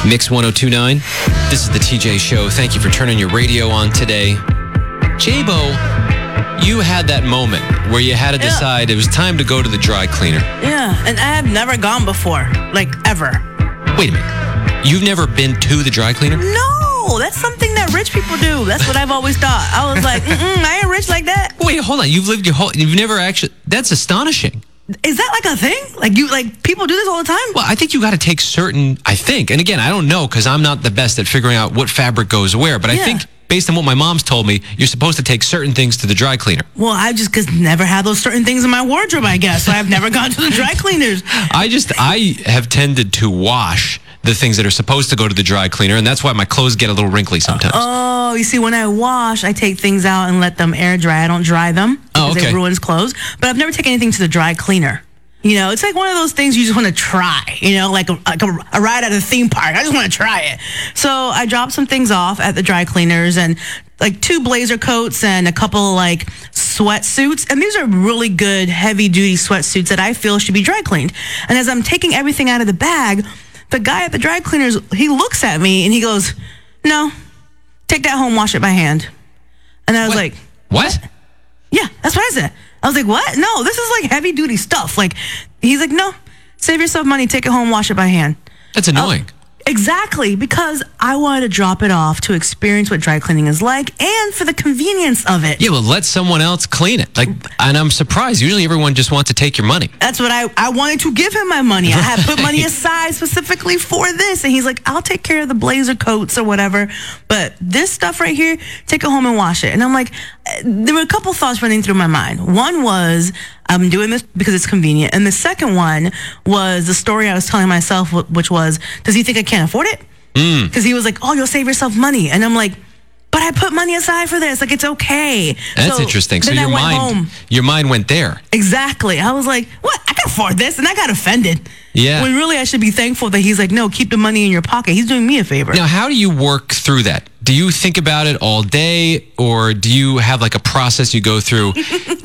Mix 1029. This is the TJ Show. Thank you for turning your radio on today. J-Bo, you had that moment where you had to decide it was time to go to the dry cleaner. Yeah, and I have never gone before, like ever. Wait a minute. You've never been to the dry cleaner? No, that's something that rich people do. That's what I've always thought. I was like, I ain't rich like that. Wait, hold on. You've never actually, that's astonishing. Is that like a thing? Like people do this all the time? Well, I think you got to take certain, and again, I don't know because I'm not the best at figuring out what fabric goes where, but I think based on what my mom's told me, you're supposed to take certain things to the dry cleaner. Well, I just never had those certain things in my wardrobe, I guess. So I've never gone to the dry cleaners. I have tended to wash the things that are supposed to go to the dry cleaner, and that's why my clothes get a little wrinkly sometimes. Oh, you see, when I wash, I take things out and let them air dry. I don't dry them because it ruins clothes. But I've never taken anything to the dry cleaner. You know, it's like one of those things you just want to try, you know, like a ride at a theme park. I just want to try it. So I dropped some things off at the dry cleaners and like 2 blazer coats and a couple like sweatsuits. And these are really good heavy duty sweatsuits that I feel should be dry cleaned. And as I'm taking everything out of the bag, the guy at the dry cleaners, he looks at me and he goes, "No, take that home, wash it by hand." And I was like, "What?" Yeah, that's what I said. I was like, "What? No, this is like heavy duty stuff." Like, he's like, "No, save yourself money, take it home, wash it by hand." That's annoying. Exactly, because I wanted to drop it off to experience what dry cleaning is like and for the convenience of it. Yeah, well, let someone else clean it. And I'm surprised. Usually everyone just wants to take your money. That's what I wanted to give him my money. I had put money aside specifically for this. And he's like, "I'll take care of the blazer coats or whatever. But this stuff right here, take it home and wash it." And I'm like, there were a couple thoughts running through my mind. One was, I'm doing this because it's convenient. And the second one was the story I was telling myself, which was, does he think I can't afford it? Because he was like, "Oh, you'll save yourself money." And I'm like, but I put money aside for this. Like, it's okay. That's interesting. So your mind went there. Exactly. I was like, what? I can afford this. And I got offended. Yeah. When really I should be thankful that he's like, "No, keep the money in your pocket." He's doing me a favor. Now, how do you work through that? Do you think about it all day, or do you have like a process you go through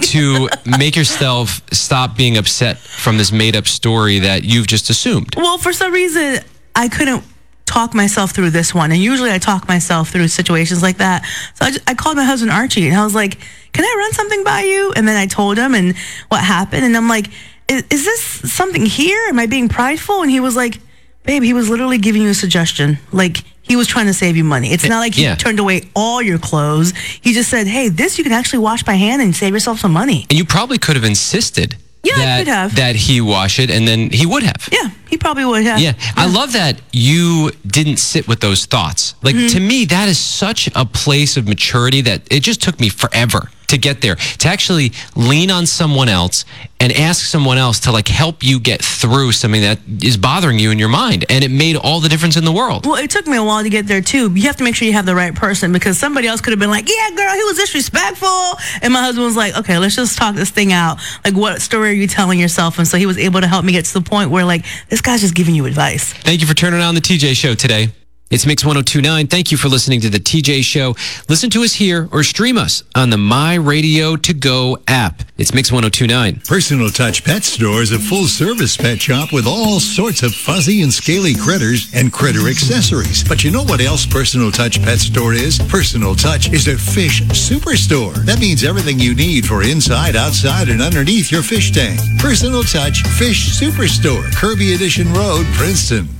to make yourself stop being upset from this made-up story that you've just assumed? Well, for some reason, I couldn't talk myself through this one. And usually I talk myself through situations like that. So I called my husband, Archie, and I was like, "Can I run something by you?" And then I told him and what happened. And I'm like, is this something here? Am I being prideful? And he was like, "Babe, he was literally giving you a suggestion. Like, he was trying to save you money. It's not like he turned away all your clothes. He just said, hey, this you can actually wash by hand and save yourself some money." And you probably could have insisted I could have. that he wash it, and then he would have. Yeah, he probably would have. Yeah. I love that you didn't sit with those thoughts. Like, to me, that is such a place of maturity that it just took me forever to get there, to actually lean on someone else and ask someone else to like help you get through something that is bothering you in your mind. And it made all the difference in the world. Well, it took me a while to get there too. You have to make sure you have the right person, because somebody else could have been like, "Yeah, girl, he was disrespectful." And my husband was like, "Okay, let's just talk this thing out. Like, what story are you telling yourself?" And so he was able to help me get to the point where like, this guy's just giving you advice. Thank you for turning on the TJ Show today. It's Mix 1029. Thank you for listening to the TJ Show. Listen to us here or stream us on the My Radio To Go app. It's Mix 1029. Personal Touch Pet Store is a full-service pet shop with all sorts of fuzzy and scaly critters and critter accessories. But you know what else Personal Touch Pet Store is? Personal Touch is a fish superstore. That means everything you need for inside, outside, and underneath your fish tank. Personal Touch Fish Superstore, Kirby Edition Road, Princeton.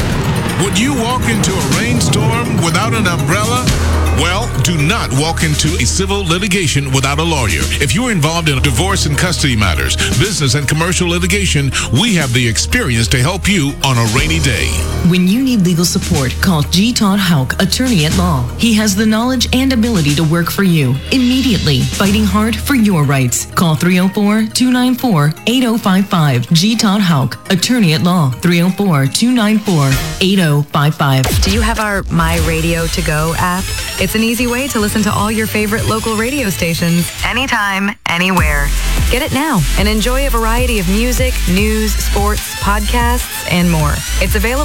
Would you walk into a rainstorm without an umbrella? Well, do not walk into a civil litigation without a lawyer. If you're involved in divorce and custody matters, business and commercial litigation, we have the experience to help you on a rainy day. When you need legal support, call G. Todd Houck, attorney at law. He has the knowledge and ability to work for you immediately, fighting hard for your rights. Call 304-294-8055. G. Todd Houck, attorney at law. 304-294-8055. Do you have our My Radio To Go app? It's an easy way to listen to all your favorite local radio stations anytime, anywhere. Get it now and enjoy a variety of music, news, sports, podcasts, and more. It's available